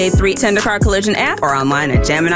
A3 Tendercar Collision app or online at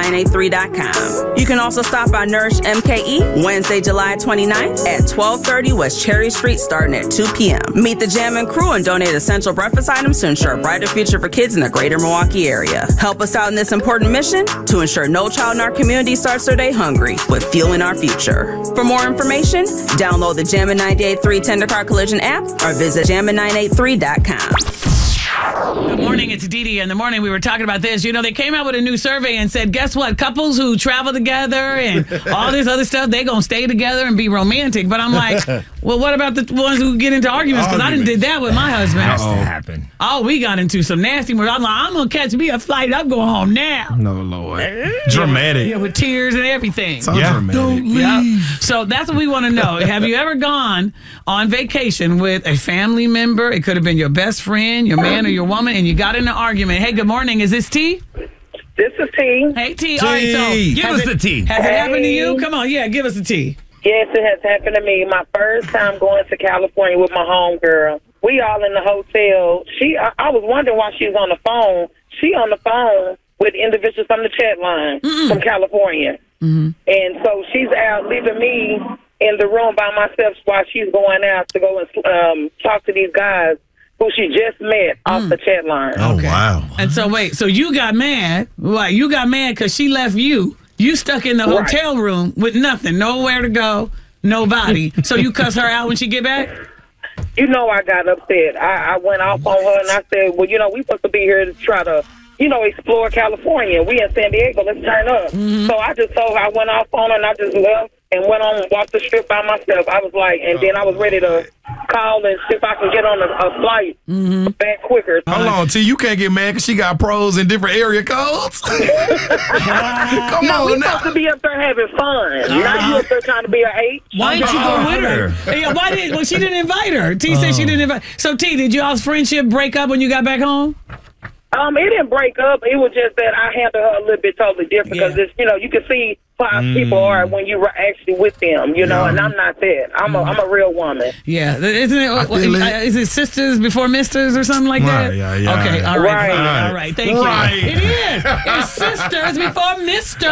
Jam983.com. You can also stop by Nourish MKE Wednesday, July 29th at 1230 West Cherry Street starting at 2 p.m. Meet the Jammin' crew and donate essential breakfast items to ensure a brighter future for kids in the greater Milwaukee area. Help us out in this important mission to ensure no child in our community starts their day hungry with Fueling Our Future. For more information, download the Jammin' 983 Tendercar Collision app or visit Jammin983.com. Good morning, it's Dee Dee. In the morning, we were talking about this. You know, they came out with a new survey and said, guess what? Couples who travel together and all this other stuff, they're going to stay together and be romantic. But I'm like, well, what about the ones who get into arguments? Because I didn't did that with my husband. Has to happen. Oh, we got into some nasty words. I'm like, I'm going to catch me a flight. I'm going home now. No, Lord. Dramatic. Yeah, with tears and everything. Sounds dramatic. Don't leave. Yeah. So that's what we want to know. Have you ever gone on vacation with a family member? It could have been your best friend, your man, or your woman, and you got in an argument. Hey, good morning. Is this T? This is T. Hey, T. All right, so Give us the tea. Has it happened to you? Come on, yeah, give us the T. Yes, it has happened to me. My first time going to California with my homegirl. We all in the hotel. I was wondering why she was on the phone. She on the phone with individuals from the chat line from California. Mm-hmm. And so she's out leaving me in the room by myself while she's going out to go and talk to these guys who she just met off the chat line. Oh, wow. And so, wait, so you got mad. Why? You got mad because she left you. You stuck in the hotel room with nothing, nowhere to go, nobody. So you cuss her out when she get back? You know I got upset. I went off on her and I said, well, you know, we supposed to be here to try to, you know, explore California. We in San Diego. Let's turn up. Mm-hmm. So I just told her, I went off on her and I just left and went on and walked the strip by myself. I was like, and then I was ready to call and see if I can get on a flight back quicker. Hold on, T. You can't get mad because she got pros in different area codes. Come on we now. supposed to be up there having fun. Now you up there trying to be an H. Why didn't you go with her? Yeah, why didn't? Well, she didn't invite her. T said she didn't invite. So T, did y'all's friendship break up when you got back home? It didn't break up. It was just that I handled her a little bit totally different because it's, you know, you can see how people are when you were actually with them, you know, and I'm not that. I'm a real woman. Yeah, isn't it? Is it sisters before misters or something like that? Yeah. Okay, all right, Right. all right. Thank you. It is. It's sisters before misters.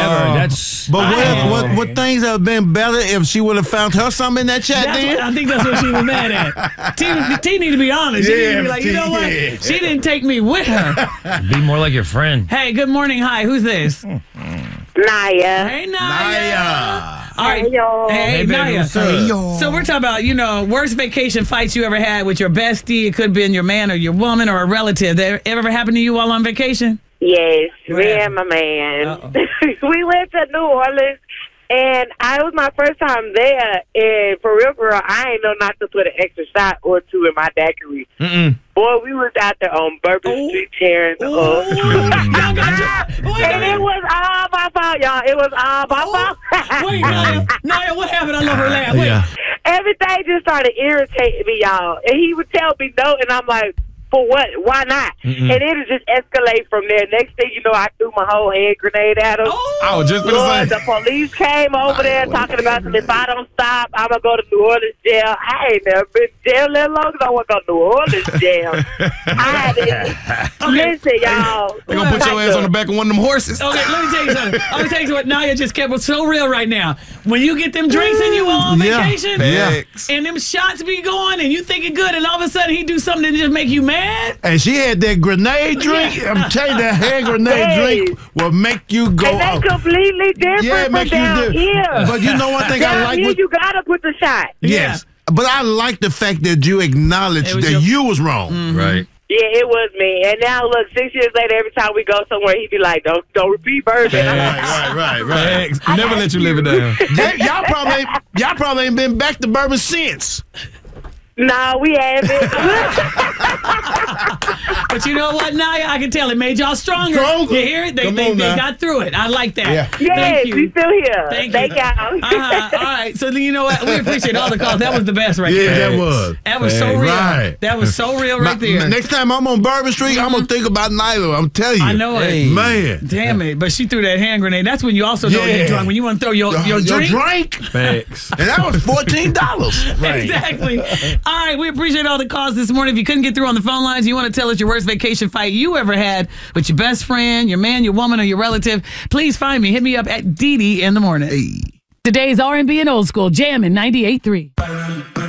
But what things have been better if she would have found her something in that chat then? I think that's what she was mad at. T need to be honest. She need to be like, you know what? She didn't take me with her. Be more like your friend. Hey, good morning. Hi, who's this? Naya. Hey, Naya. All right. Hey, y'all. Hey, Naya. So we're talking about, you know, worst vacation fights you ever had with your bestie. It could have been your man or your woman or a relative. That ever happened to you while on vacation? Yes, me and my man. We went to New Orleans, and it was my first time there. And for real, I ain't know not to put an extra shot or two in my daiquiri. Boy, we was out there on Bourbon Street tearing up. And it was all my fault, y'all. It was all my fault. Wait, Naya, what happened? I love her laugh. Wait. Yeah. Everything just started irritating me, y'all. And he would tell me no, and I'm like, for what? Why not? And it would just escalate from there. Next thing you know, I threw my whole hand grenade at him. I was just going to say. The police came over there talking about if I don't stop, I'm going to go to New Orleans jail. I ain't never been to jail that long because I want to go to New Orleans jail. I had to. Listen, y'all. They're going to put your ass on the back of one of them horses. Okay, let me tell you something. I'm going to tell you what Naya just kept was so real right now. When you get them drinks and you on vacation, and them shots be going and you thinking good, and all of a sudden he do something that just make you mad. And she had that grenade drink. I'm telling you, that hand grenade drink will make you go and out. they completely different from down here. But you know one thing I like? Down here, you got to put the shot. Yes. But I like the fact that you acknowledged that you was wrong. Right. Yeah, it was me. And now, look, 6 years later, every time we go somewhere, he be like, don't repeat bourbon. Right. Never let you live it down. Y'all probably ain't been back to bourbon since. No, we haven't. But you know what, Naya? I can tell it made y'all stronger. You hear it? They got through it. I like that. Yeah. Yes, we still here. Thank y'all. All right. So then you know what? We appreciate all the calls. That was the best right there. Yeah, that was. That was so real. Right. That was so real right there. Next time I'm on Bourbon Street, I'm going to think about Nyla. I'm telling you. I know it. Man. Damn it. But she threw that hand grenade. That's when you also know you're drunk. When you want to throw your drink. Facts. And that was $14. Right. Exactly. All right, we appreciate all the calls this morning. If you couldn't get through on the phone lines, you want to tell us your worst vacation fight you ever had with your best friend, your man, your woman, or your relative, please find me. Hit me up at DD in the morning. Today's R&B and old school, Jammin' 98.3.